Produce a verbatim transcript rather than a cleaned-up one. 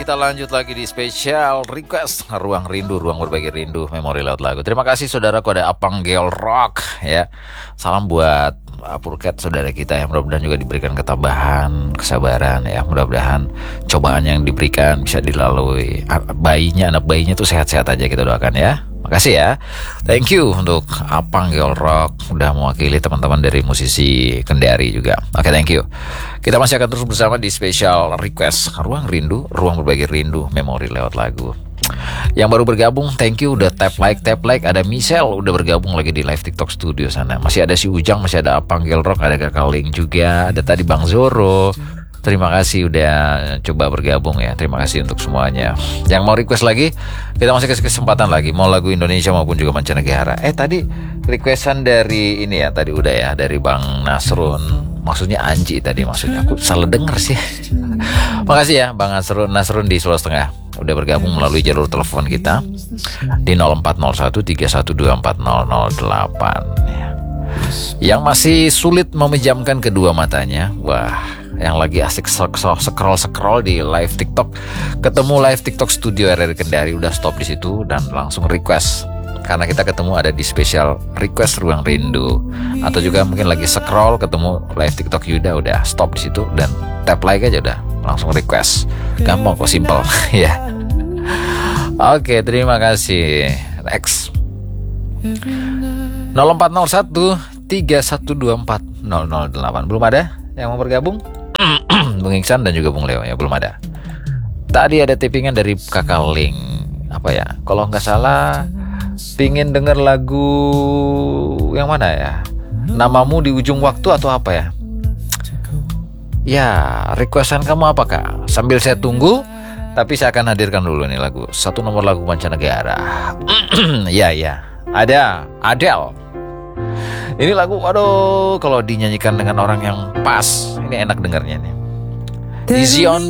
kita lanjut lagi di spesial request Ruang Rindu, ruang berbagi rindu, memori lewat lagu. Terima kasih saudaraku, ada Apang Gel Rock ya. Salam buat Purket saudara kita yang mudah-mudahan juga diberikan ketabahan, kesabaran ya. Mudah-mudahan cobaan yang diberikan bisa dilalui. Bayinya, anak bayinya tuh sehat-sehat aja, kita doakan ya. Makasih ya. Thank you untuk Apang Gel Rock udah mewakili teman-teman dari musisi Kendari juga. Oke, okay, thank you. Kita masih akan terus bersama di spesial request Ruang Rindu, ruang berbagi rindu, memori lewat lagu. Yang baru bergabung, thank you udah tap like, tap like. Ada Michelle udah bergabung lagi di live TikTok studio sana. Masih ada si Ujang, masih ada Apang Gel Rock, ada Kakak Ling juga, ada tadi Bang Zoro. Terima kasih udah coba bergabung ya. Terima kasih untuk semuanya. Yang mau request lagi, kita masih kasih kesempatan lagi. Mau lagu Indonesia maupun juga mancanegara. Eh tadi requestan dari ini ya, tadi udah ya, dari Bang Nasrun. Maksudnya Anji tadi, maksudnya aku salah denger sih. Makasih ya Bang Nasrun, Nasrun di Sulawesi Tengah udah bergabung melalui jalur telepon kita di nol empat nol satu tiga satu dua empat nol nol delapan ya. Yang masih sulit memejamkan kedua matanya, wah, yang lagi asik scroll-scroll di live TikTok, ketemu live TikTok Studio R R Kendari, udah stop di situ dan langsung request. Karena kita ketemu ada di spesial request Ruang Rindu. Atau juga mungkin lagi scroll ketemu live TikTok Yuda, udah stop di situ dan tap like aja udah langsung request. Gampang kok, simple ya. Oke, terima kasih. Next. nol empat nol satu tiga satu dua empat nol nol delapan. Belum ada yang mau bergabung? Bung Iksan dan juga Bung Leo ya, belum ada. Tadi ada tippingan dari Kakak Ling. Apa ya? Kalau nggak salah pingin denger lagu yang mana ya? Namamu di Ujung Waktu atau apa ya? Ya, requestan kamu apa Kak? Sambil saya tunggu, tapi saya akan hadirkan dulu nih lagu. Satu nomor lagu mancanegara. Ya ya, ada Adele. Ini lagu, aduh, kalau dinyanyikan dengan orang yang pas, ini enak dengarnya nih. Easy on